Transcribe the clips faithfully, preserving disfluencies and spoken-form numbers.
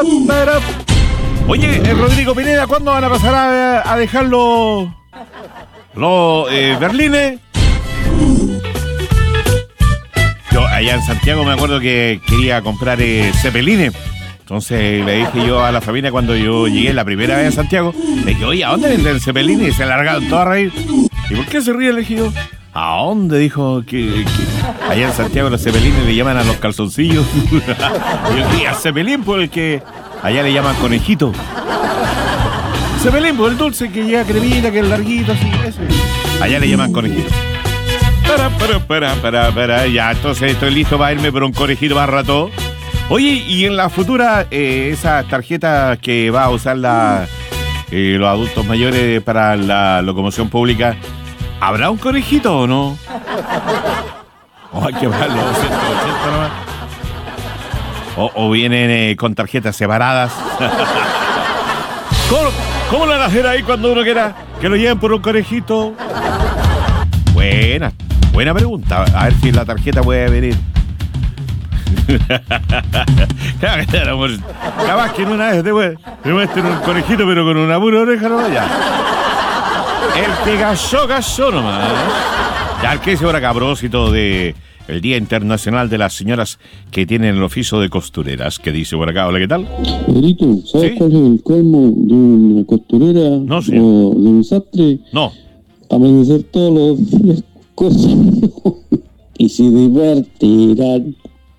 para. Oye, eh, Rodrigo Pineda, ¿cuándo van a pasar a, a dejar los, los eh, berlines? Yo allá en Santiago me acuerdo que quería comprar eh, cepelines. Entonces le dije yo a la familia cuando yo llegué la primera vez a Santiago, le dije, oye, ¿a dónde venden cepelines? Y se largaron todos a reír. ¿Y por qué se ríe? Le dije yo, ¿a dónde? Dijo que, que allá en Santiago los cepelines le llaman a los calzoncillos. Y yo dije, a cepelín porque allá le llaman conejito. Cepelín, por el dulce que lleva cremita, que es larguito, así, eso. Allá le llaman conejito. Para, para, para, para, para. Ya, entonces estoy listo para irme por un conejito más rato. Oye, y en la futura, eh, esas tarjetas que va a usar la, eh, los adultos mayores para la locomoción pública, ¿habrá un conejito o no? Oh, hay que pagar los doscientos ochenta nomás. O, o vienen eh, con tarjetas separadas. ¿Cómo, ¿Cómo lo van a hacer ahí cuando uno quiera que lo lleven por un conejito? Buena, buena pregunta. A ver si la tarjeta puede venir. Capaz que en una vez te muestren un conejito, pero con una pura oreja no vaya. El que cayó, cayó nomás. Ya, el que dice ahora, a propósito de el Día Internacional de las Señoras que tienen el oficio de costureras, que dice por acá, hola, ¿qué tal? Pedrito, ¿sabes ¿Sí? cuál es el colmo de una costurera no, o de un sastre? No. Amanecer todos los días cosiendo y se divertirán.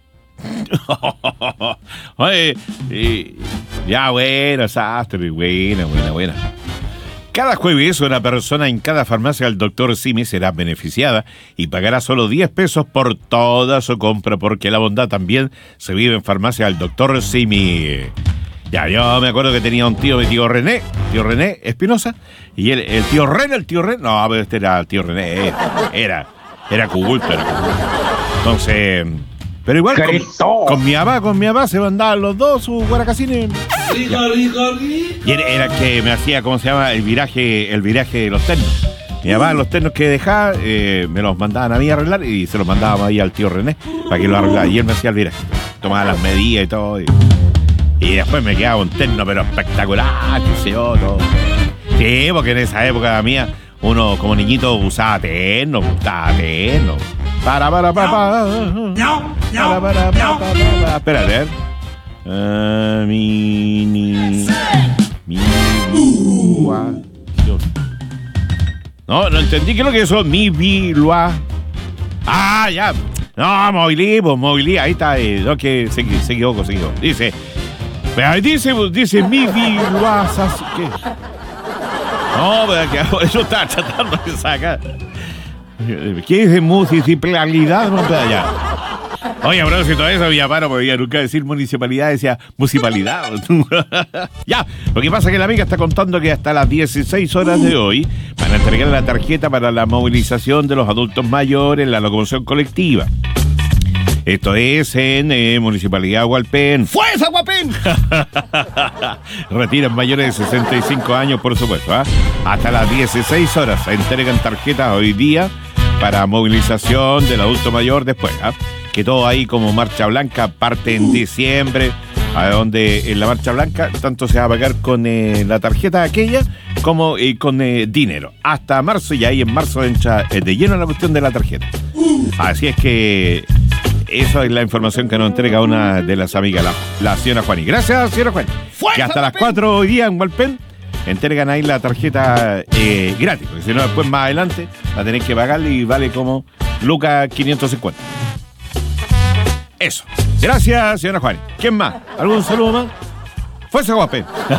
Oye, y, ya bueno, sastre, buena, buena, buena. Cada jueves una persona en cada farmacia del doctor Simi será beneficiada y pagará solo diez pesos por toda su compra, porque la bondad también se vive en farmacia del doctor Simi. Ya, yo me acuerdo que tenía un tío, mi tío René, tío René Espinosa, y él, el tío René, el tío René, no, pero este era el tío René, era, era cugulto, era cugulto. Entonces... Pero igual con, con mi papá, con mi papá se mandaban los dos sus guaracacines. Y era, era que me hacía, ¿cómo se llama? El viraje, el viraje de los ternos. Mi papá, los ternos que dejaba, eh, me los mandaban a mí a arreglar y se los mandábamos ahí al tío René para que lo arreglara. Y él me hacía el viraje. Tomaba las medidas y todo. Y, y después me quedaba un terno, pero espectacular, qué sé yo, todo. Sí, porque en esa época mía, uno como niñito usaba terno, usaba terno. Para, para, para, para. No, no, para, para, para, para. Espérate, a ver. Uh, mi, ni, mi, lua. No, no entendí qué es lo que es eso. Mi, vi, lua. Ah, ya. No, movilí, pues movilí. Ahí está. Eh, no, que se, se equivocó, se equivocó. Dice. Pero ahí dice, dice mi, vi, lua, sas, ¿qué? No, pero que eso está tratando de sacar. ¿Qué es de municipalidad? No, pero ya. Oye, a propósito de eso, Villaparo podía nunca decir municipalidad, decía municipalidad. Ya, lo que pasa es que la amiga está contando que hasta las dieciséis horas de hoy van a entregar la tarjeta para la movilización de los adultos mayores en la locomoción colectiva. Esto es en eh, Municipalidad Hualpén. ¡Fuerza, Hualpén! Retiran mayores de sesenta y cinco años, por supuesto. ¿eh? Hasta las dieciséis horas se entregan tarjetas hoy día para movilización del adulto mayor después. ¿eh? Que todo ahí como Marcha Blanca parte en diciembre, a donde en la Marcha Blanca tanto se va a pagar con eh, la tarjeta aquella como eh, con eh, dinero. Hasta marzo, y ahí en marzo entra eh, de lleno la cuestión de la tarjeta. Así es que... esa es la información que nos entrega una de las amigas, la, la señora Juani. Gracias, señora Juani. Que hasta las cuatro hoy día en Hualpén entregan ahí la tarjeta eh, gratis, porque si no después más adelante la tenéis que pagar y vale como lucas quinientos cincuenta. Eso. Gracias, señora Juani. ¿Quién más? ¿Algún saludo más? Fuerza, Hualpén.